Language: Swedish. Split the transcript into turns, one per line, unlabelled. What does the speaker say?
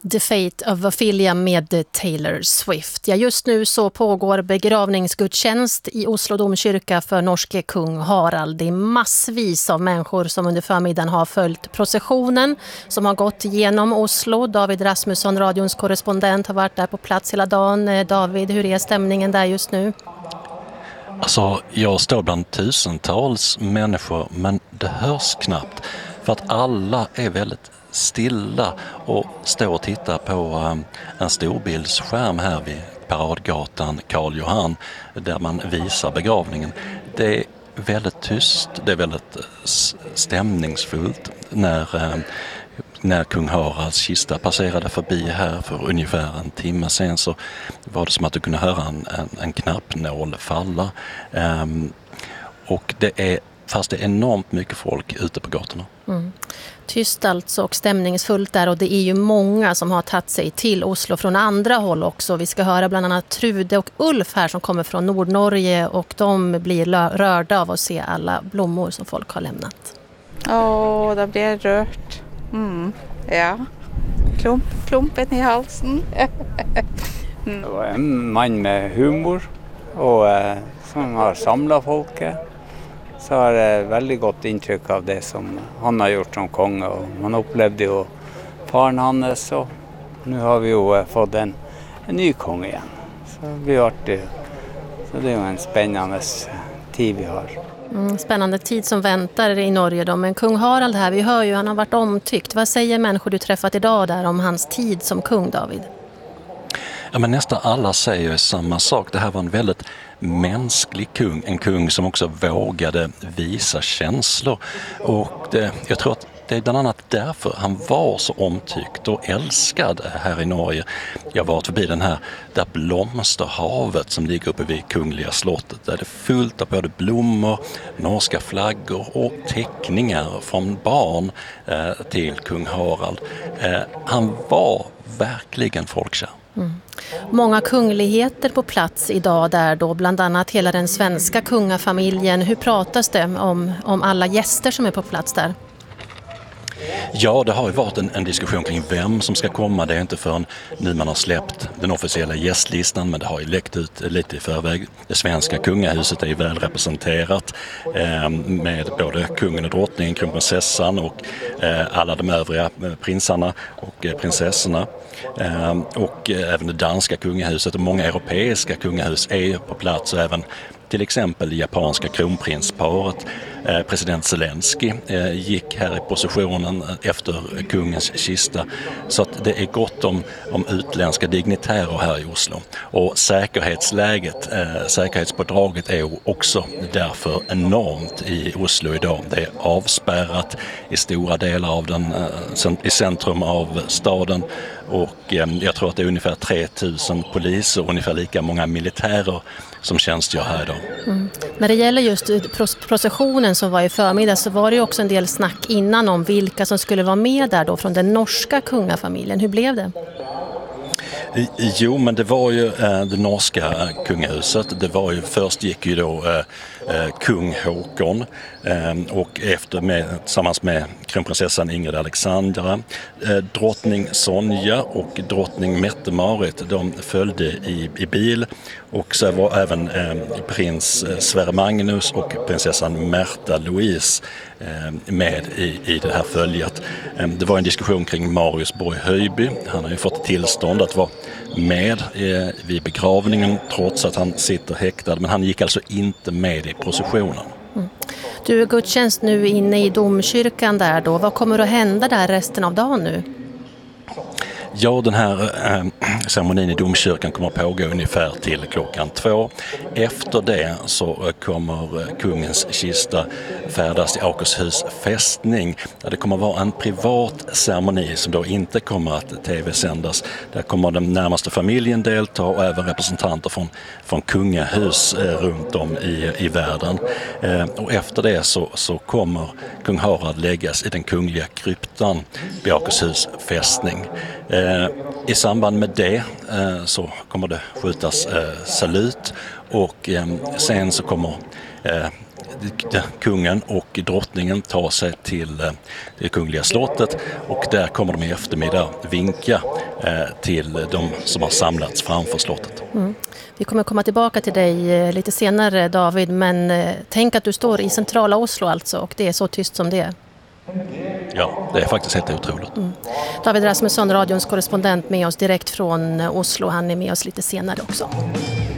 The Fate of Ophelia med Taylor Swift. Ja, just nu så pågår begravningsgudstjänst i Oslo domkyrka för norske kung Harald. Det är massvis av människor som under förmiddagen har följt processionen som har gått genom Oslo. David Rasmusson, radions korrespondent, har varit där på plats hela dagen. David, hur är stämningen där just nu?
Alltså, jag står bland tusentals människor, men det hörs knappt för att alla är väldigt stilla och står och tittar på en storbildsskärm här vid Paradgatan Karl Johan där man visar begravningen. Det är väldigt tyst, det är väldigt stämningsfullt. När kung Haralds kista passerade förbi här för ungefär en timme sen så var det som att du kunde höra en knappnål falla. Och fast det är enormt mycket folk ute på gatorna. Mm.
Tyst alltså och stämningsfullt där, och det är ju många som har tagit sig till Oslo från andra håll också. Vi ska höra bland annat Trude och Ulf här som kommer från Nordnorge, och de blir rörda av att se alla blommor som folk har lämnat.
Det blir rört. Ja, klumpen i halsen.
Det var en man med humor och som har samlat folket. Så har det väldigt gott intryck av det som han har gjort som konge. Och man upplevde ju faren hans, och nu har vi ju fått en ny konge igen. Så det är ju en spännande tid vi har.
Spännande tid som väntar i Norge då. Men kung Harald här, vi hör ju, han har varit omtyckt. Vad säger människor du träffat idag där om hans tid som kung, David?
Ja, men nästan alla säger samma sak. Det här var en väldigt mänsklig kung. En kung som också vågade visa känslor. Och jag tror att det är bland annat därför han var så omtyckt och älskad här i Norge. Jag var förbi där blomsterhavet som ligger uppe vid Kungliga slottet. Där det är fullt av både blommor, norska flaggor och teckningar från barn till kung Harald. Han var verkligen folkkär.
Många kungligheter på plats idag där då, bland annat hela den svenska kungafamiljen. Hur pratas det om alla gäster som är på plats där?
Ja, det har ju varit en diskussion kring vem som ska komma. Det är inte förrän nu man har släppt den officiella gästlistan, men det har ju läckt ut lite i förväg. Det svenska kungahuset är ju väl representerat med både kungen och drottningen, kronprinsessan och alla de övriga prinsarna och prinsessorna. Och även det danska kungahuset och många europeiska kungahus är på plats, och även till exempel det japanska kronprinsparet. President Zelensky gick här i positionen efter kungens kista. Så att det är gott om utländska dignitärer här i Oslo. Och säkerhetspådraget är också därför enormt i Oslo idag. Det är avspärrat i stora delar av i centrum av staden. Och jag tror att det är ungefär 3000 poliser och ungefär lika många militärer som tjänstgör här idag.
När det gäller just processionen som var i förmiddag, så var det ju också en del snack innan om vilka som skulle vara med där då från den norska kungafamiljen. Hur blev det?
Jo, men det var ju det norska kungahuset. Först gick ju då kung Håkon och tillsammans med kronprinsessan Ingrid Alexandra, drottning Sonja och drottning Mette-Marit, de följde i bil, och så var även prins Sverre Magnus och prinsessan Märta Louise med i det här följet. Det var en diskussion kring Marius Borg Höjby. Han har ju fått tillstånd att vara med vid begravningen trots att han sitter häktad, men han gick alltså inte med i processionen.
Du är gudstjänst nu inne i domkyrkan där då. Vad kommer att hända där resten av dagen nu?
Ja, den här ceremonin i domkyrkan kommer att pågå ungefär till 2:00. Efter det så kommer kungens kista färdas till Akershus fästning. Där det kommer att vara en privat ceremoni som då inte kommer att tv-sändas. Där kommer den närmaste familjen delta och även representanter från kungahus runt om i världen. Och efter det så kommer kung Harald läggas i den kungliga kryptan vid Akershus fästning. I samband med det så kommer det skjutas salut, och sen så kommer kungen och drottningen ta sig till det kungliga slottet, och där kommer de i eftermiddag vinka till de som har samlats framför slottet.
Vi kommer komma tillbaka till dig lite senare, David, men tänk att du står i centrala Oslo alltså, och det är så tyst som det är.
Ja, det är faktiskt helt otroligt.
David Rasmusson, radions korrespondent, med oss direkt från Oslo. Han är med oss lite senare också.